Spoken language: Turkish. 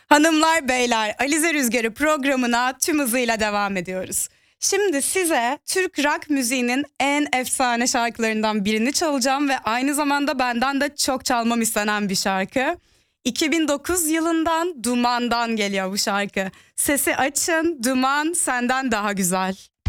Hanımlar, beyler, Alize Rüzgarı programına tüm hızıyla devam ediyoruz. Şimdi size Türk rock müziğinin en efsane şarkılarından birini çalacağım ve aynı zamanda benden de çok çalmam istenen bir şarkı. 2009 yılından Duman'dan geliyor bu şarkı. Sesi açın, Duman senden daha güzel.